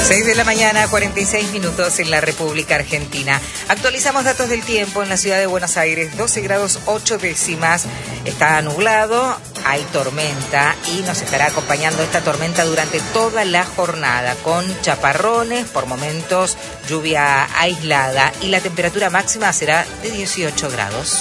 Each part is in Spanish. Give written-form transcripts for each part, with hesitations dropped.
6 de la mañana, 46 minutos en la República Argentina. Actualizamos datos del tiempo en la ciudad de Buenos Aires. 12 grados 8 décimas. Está nublado, hay tormenta y nos estará acompañando esta tormenta durante toda la jornada con chaparrones, por momentos lluvia aislada y la temperatura máxima será de 18 grados.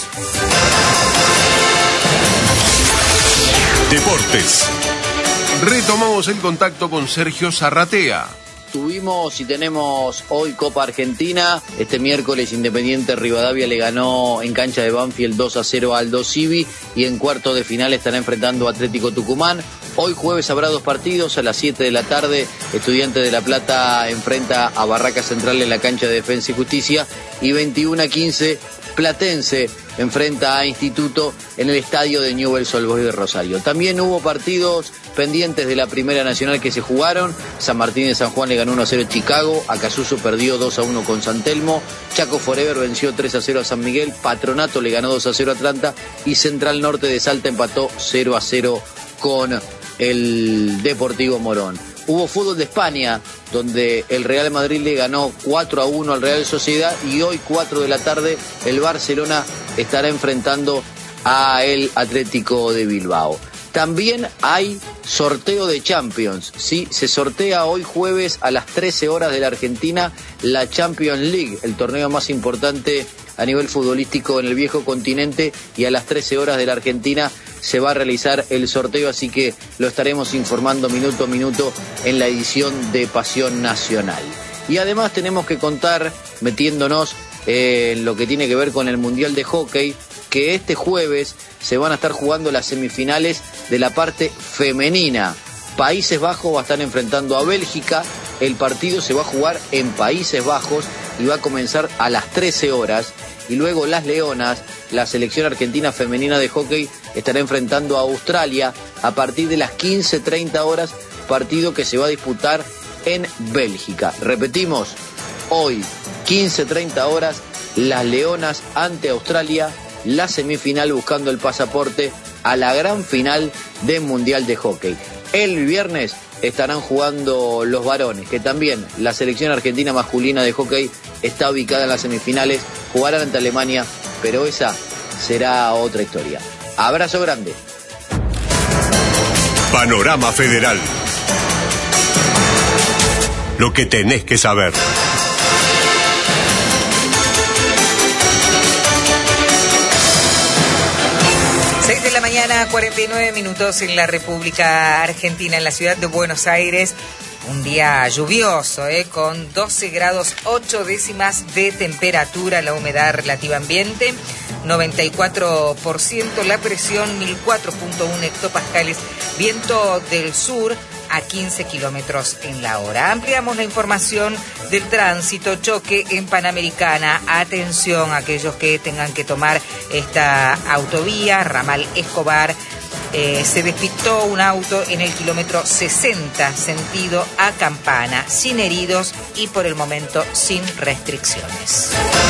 Deportes. Retomamos el contacto con Sergio Zarratea. Tuvimos y tenemos hoy Copa Argentina. Este miércoles Independiente Rivadavia le ganó en cancha de Banfield 2-0 a Aldo Civi y en cuartos de final estará enfrentando a Atlético Tucumán. Hoy jueves habrá dos partidos. A las 7 de la tarde Estudiantes de La Plata enfrenta a Barraca Central en la cancha de Defensa y Justicia y 21-15 Platense enfrenta a Instituto en el estadio de Newell's Old Boys de Rosario. También hubo partidos pendientes de la Primera Nacional que se jugaron. San Martín de San Juan le ganó 1-0 a Chicago, Acasuso perdió 2-1 con San Telmo, Chaco Forever venció 3-0 a San Miguel, Patronato le ganó 2-0 a Atlanta y Central Norte de Salta empató 0-0 con el Deportivo Morón. Hubo fútbol de España, donde el Real Madrid le ganó 4-1 al Real Sociedad y hoy 4 de la tarde el Barcelona estará enfrentando a el Atlético de Bilbao. También hay sorteo de Champions, ¿sí? Se sortea hoy jueves a las 13 horas de la Argentina la Champions League, el torneo más importante a nivel futbolístico en el viejo continente, y a las 13 horas de la Argentina se va a realizar el sorteo, así que lo estaremos informando minuto a minuto en la edición de Pasión Nacional. Y además tenemos que contar, metiéndonos en lo que tiene que ver con el Mundial de Hockey, que este jueves se van a estar jugando las semifinales de la parte femenina. Países Bajos va a estar enfrentando a Bélgica, el partido se va a jugar en Países Bajos y va a comenzar a las 13 horas. Y luego las Leonas, la selección argentina femenina de hockey, estará enfrentando a Australia a partir de las 15:30 horas, partido que se va a disputar en Bélgica. Repetimos, hoy 15:30 horas, las Leonas ante Australia, la semifinal buscando el pasaporte a la gran final del Mundial de Hockey. El viernes estarán jugando los varones, que también la selección argentina masculina de hockey está ubicada en las semifinales, jugarán ante Alemania, pero esa será otra historia. Abrazo grande. Panorama Federal. Lo que tenés que saber. De la mañana, 49 minutos en la República Argentina, en la ciudad de Buenos Aires. Un día lluvioso, con 12 grados 8 décimas de temperatura, la humedad relativa ambiente, 94%, la presión 1004.1 hectopascales, viento del sur a 15 kilómetros en la hora. Ampliamos la información del tránsito, choque en Panamericana. Atención a aquellos que tengan que tomar esta autovía, ramal Escobar. Se despistó un auto en el kilómetro 60, sentido a Campana, sin heridos y por el momento sin restricciones.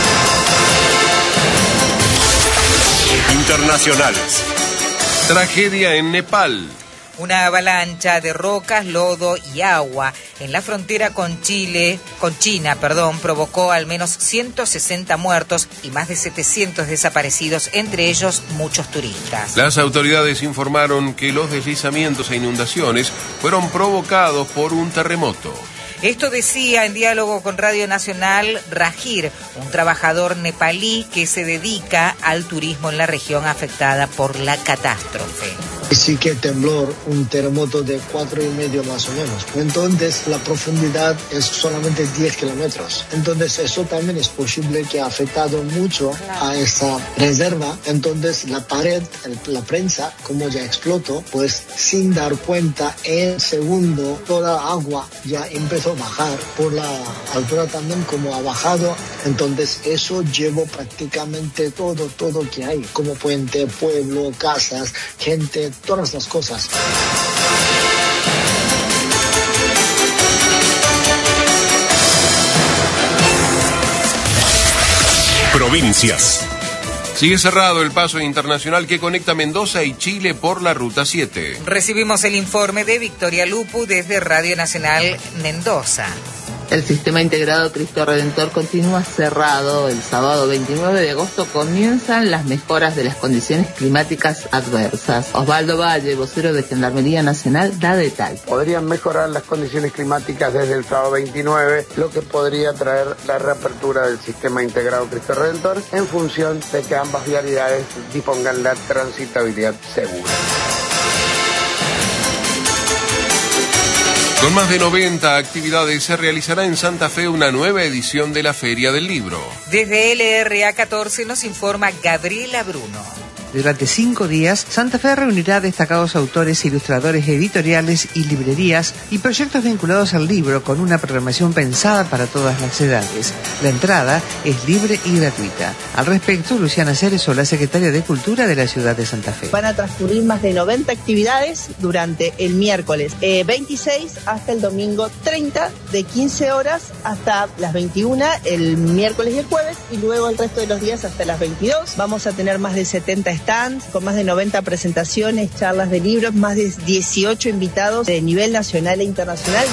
Internacionales. Tragedia en Nepal. Una avalancha de rocas, lodo y agua en la frontera con China, provocó al menos 160 muertos y más de 700 desaparecidos, entre ellos muchos turistas. Las autoridades informaron que los deslizamientos e inundaciones fueron provocados por un terremoto. Esto decía en diálogo con Radio Nacional Rajir, un trabajador nepalí que se dedica al turismo en la región afectada por la catástrofe. Sí que temblor, un terremoto de 4,5 más o menos. Entonces la profundidad es solamente 10 kilómetros. Entonces eso también es posible que ha afectado mucho a esa reserva. Entonces la pared, la prensa, como ya explotó, pues sin dar cuenta, en segundo toda agua ya empezó a bajar. Por la altura también como ha bajado. Entonces eso llevó prácticamente todo que hay, como puente, pueblo, casas, gente, todas las cosas. Provincias. Sigue cerrado el paso internacional que conecta Mendoza y Chile por la Ruta 7. Recibimos el informe de Victoria Lupu desde Radio Nacional Mendoza. El Sistema Integrado Cristo Redentor continúa cerrado. El sábado 29 de agosto comienzan las mejoras de las condiciones climáticas adversas. Osvaldo Valle, vocero de Gendarmería Nacional, da detalles. Podrían mejorar las condiciones climáticas desde el sábado 29, lo que podría traer la reapertura del Sistema Integrado Cristo Redentor en función de que ambas vialidades dispongan la transitabilidad segura. Con más de 90 actividades se realizará en Santa Fe una nueva edición de la Feria del Libro. Desde LRA 14 nos informa Gabriela Bruno. Durante 5 días, Santa Fe reunirá destacados autores, ilustradores, editoriales y librerías y proyectos vinculados al libro con una programación pensada para todas las edades. La entrada es libre y gratuita. Al respecto, Luciana Cerezo, la secretaria de Cultura de la ciudad de Santa Fe. Van a transcurrir más de 90 actividades durante el miércoles 26 hasta el domingo 30, de 15 horas hasta las 21, el miércoles y el jueves, y luego el resto de los días hasta las 22. Vamos a tener más de 70 stands con más de 90 presentaciones, charlas de libros, más de 18 invitados de nivel nacional e internacional.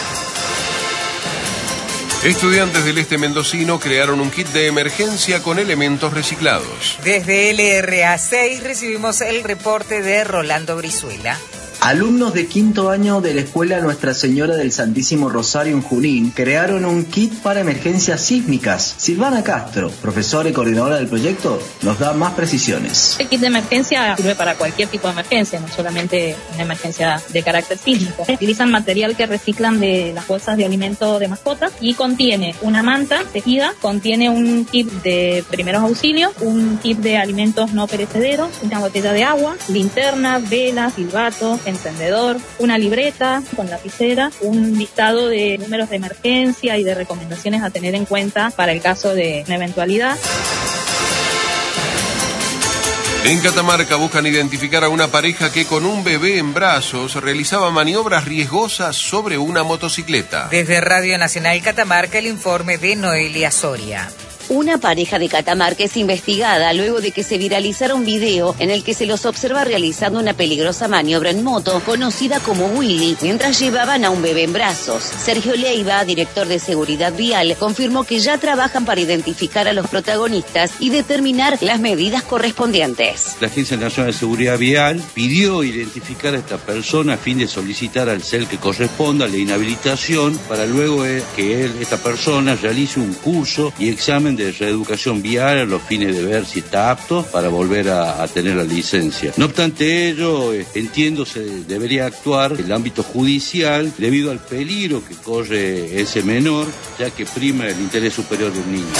Estudiantes del este mendocino crearon un kit de emergencia con elementos reciclados. Desde LRA 6 recibimos el reporte de Rolando Brizuela. Alumnos de 5º año de la Escuela Nuestra Señora del Santísimo Rosario en Junín crearon un kit para emergencias sísmicas. Silvana Castro, profesora y coordinadora del proyecto, nos da más precisiones. El kit de emergencia sirve para cualquier tipo de emergencia, no solamente una emergencia de carácter sísmico. Utilizan material que reciclan de las bolsas de alimento de mascotas y contiene una manta tejida, contiene un kit de primeros auxilios, un kit de alimentos no perecederos, una botella de agua, linterna, vela, silbato, encendedor, una libreta con lapicera, un listado de números de emergencia y de recomendaciones a tener en cuenta para el caso de una eventualidad. En Catamarca buscan identificar a una pareja que con un bebé en brazos realizaba maniobras riesgosas sobre una motocicleta. Desde Radio Nacional Catamarca el informe de Noelia Soria. Una pareja de Catamarca es investigada luego de que se viralizara un video en el que se los observa realizando una peligrosa maniobra en moto, conocida como Willy, mientras llevaban a un bebé en brazos. Sergio Leiva, director de Seguridad Vial, confirmó que ya trabajan para identificar a los protagonistas y determinar las medidas correspondientes. La Agencia Nacional de Seguridad Vial pidió identificar a esta persona a fin de solicitar al CEL que corresponda la inhabilitación para luego que esta persona realice un curso y examen de reeducación vial a los fines de ver si está apto para volver a tener la licencia. No obstante ello, entiendo se debería actuar en el ámbito judicial debido al peligro que corre ese menor, ya que prima el interés superior del niño.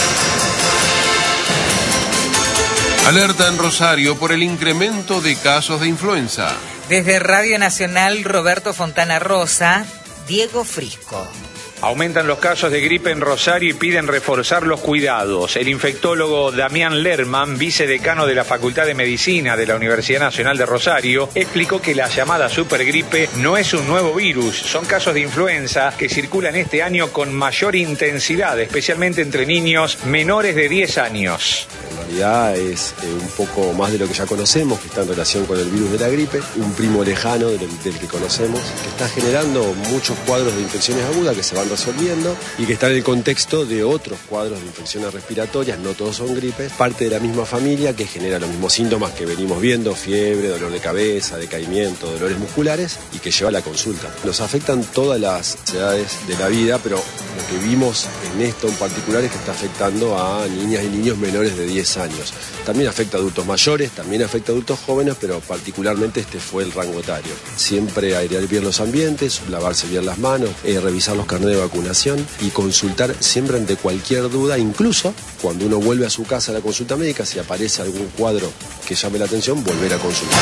Alerta en Rosario por el incremento de casos de influenza. Desde Radio Nacional Roberto Fontana Rosa, Diego Frisco. Aumentan los casos de gripe en Rosario y piden reforzar los cuidados. El infectólogo Damián Lerman, vicedecano de la Facultad de Medicina de la Universidad Nacional de Rosario, explicó que la llamada supergripe no es un nuevo virus, son casos de influenza que circulan este año con mayor intensidad, especialmente entre niños menores de 10 años. En realidad es un poco más de lo que ya conocemos, que está en relación con el virus de la gripe, un primo lejano del que conocemos, que está generando muchos cuadros de infecciones agudas que se van resolviendo y que está en el contexto de otros cuadros de infecciones respiratorias, no todos son gripes, parte de la misma familia que genera los mismos síntomas que venimos viendo, fiebre, dolor de cabeza, decaimiento, dolores musculares y que lleva a la consulta. Nos afectan todas las edades de la vida, pero lo que vimos en esto en particular es que está afectando a niñas y niños menores de 10 años. También afecta a adultos mayores, también afecta a adultos jóvenes, pero particularmente este fue el rango etario. Siempre airear bien los ambientes, lavarse bien las manos, revisar los carnets de vacunación y consultar siempre ante cualquier duda, incluso cuando uno vuelve a su casa a la consulta médica, si aparece algún cuadro que llame la atención, volver a consultar.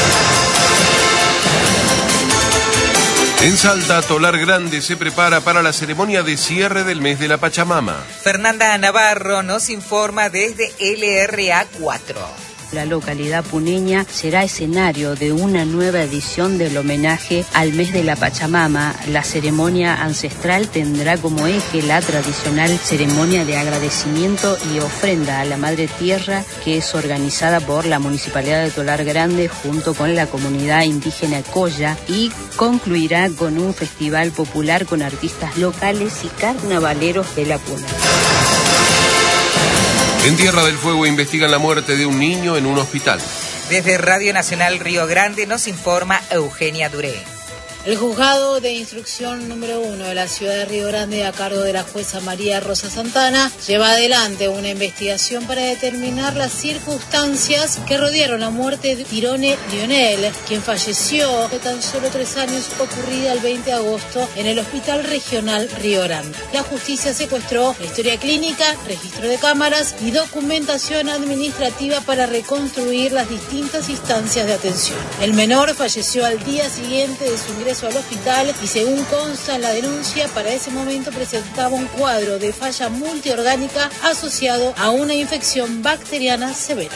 En Salta, Tolar Grande se prepara para la ceremonia de cierre del mes de la Pachamama. Fernanda Navarro nos informa desde LRA 4. La localidad puneña será escenario de una nueva edición del homenaje al mes de la Pachamama. La ceremonia ancestral tendrá como eje la tradicional ceremonia de agradecimiento y ofrenda a la Madre Tierra, que es organizada por la Municipalidad de Tolar Grande junto con la comunidad indígena Coya, y concluirá con un festival popular con artistas locales y carnavaleros de la Puna. En Tierra del Fuego investigan la muerte de un niño en un hospital. Desde Radio Nacional Río Grande nos informa Eugenia Duré. El juzgado de instrucción número 1 de la ciudad de Río Grande, a cargo de la jueza María Rosa Santana, lleva adelante una investigación para determinar las circunstancias que rodearon la muerte de Tirone Lionel, quien falleció de tan solo 3 años, ocurrida el 20 de agosto en el Hospital Regional Río Grande. La justicia secuestró la historia clínica, registro de cámaras y documentación administrativa para reconstruir las distintas instancias de atención. El menor falleció al día siguiente de su ingreso al hospital y, según consta en la denuncia, para ese momento presentaba un cuadro de falla multiorgánica asociado a una infección bacteriana severa.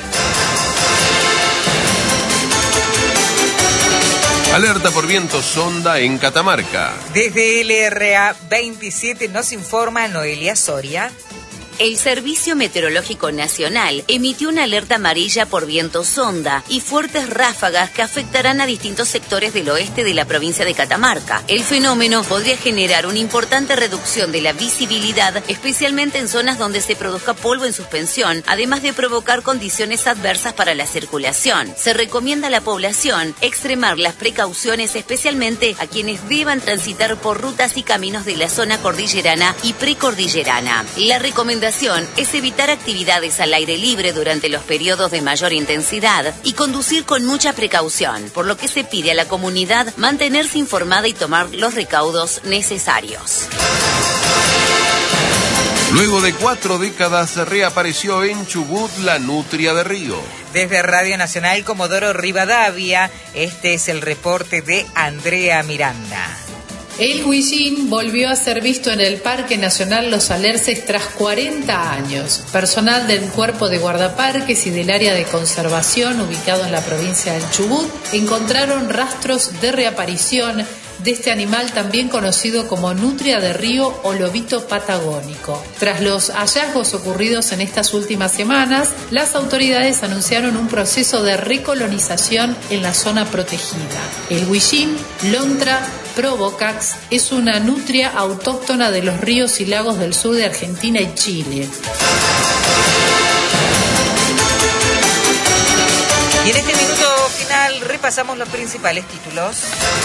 Alerta por viento sonda en Catamarca. Desde LRA 27 nos informa Noelia Soria. El Servicio Meteorológico Nacional emitió una alerta amarilla por viento sonda y fuertes ráfagas que afectarán a distintos sectores del oeste de la provincia de Catamarca. El fenómeno podría generar una importante reducción de la visibilidad, especialmente en zonas donde se produzca polvo en suspensión, además de provocar condiciones adversas para la circulación. Se recomienda a la población extremar las precauciones, especialmente a quienes deban transitar por rutas y caminos de la zona cordillerana y precordillerana. La recomendación es evitar actividades al aire libre durante los periodos de mayor intensidad y conducir con mucha precaución, por lo que se pide a la comunidad mantenerse informada y tomar los recaudos necesarios. Luego de 4 décadas reapareció en Chubut la nutria de río. Desde Radio Nacional Comodoro Rivadavia, este es el reporte de Andrea Miranda. El huillín volvió a ser visto en el Parque Nacional Los Alerces tras 40 años. Personal del Cuerpo de Guardaparques y del área de conservación ubicado en la provincia del Chubut encontraron rastros de reaparición de este animal, también conocido como nutria de río o lobito patagónico. Tras los hallazgos ocurridos en estas últimas semanas, las autoridades anunciaron un proceso de recolonización en la zona protegida. El huillín, Lontra provocax, es una nutria autóctona de los ríos y lagos del sur de Argentina y Chile. Y en este minuto final repasamos los principales títulos.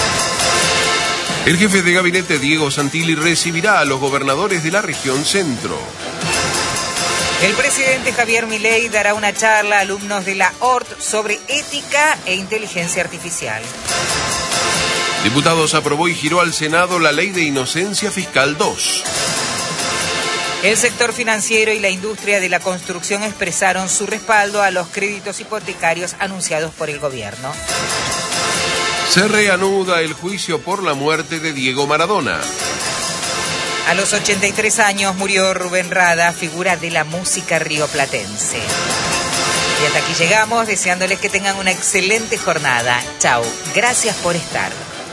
El jefe de gabinete, Diego Santilli, recibirá a los gobernadores de la región centro. El presidente Javier Milei dará una charla a alumnos de la ORT sobre ética e inteligencia artificial. Diputados aprobó y giró al Senado la Ley de Inocencia Fiscal 2. El sector financiero y la industria de la construcción expresaron su respaldo a los créditos hipotecarios anunciados por el gobierno. Se reanuda el juicio por la muerte de Diego Maradona. A los 83 años murió Rubén Rada, figura de la música rioplatense. Y hasta aquí llegamos, deseándoles que tengan una excelente jornada. Chau, gracias por estar.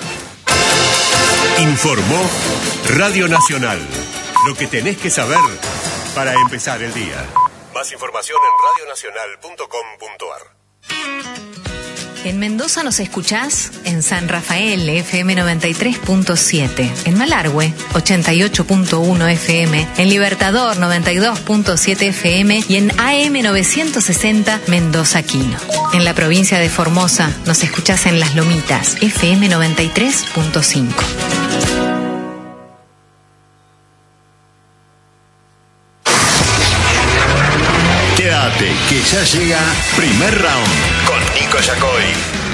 Informó Radio Nacional. Lo que tenés que saber para empezar el día. Más información en radionacional.com.ar. En Mendoza nos escuchás en San Rafael, FM 93.7, en Malargüe, 88.1 FM, en Libertador, 92.7 FM y en AM 960 Mendoza Quino. En la provincia de Formosa nos escuchás en Las Lomitas, FM 93.5. Quédate, que ya llega Primer Round con Nico Yacoy.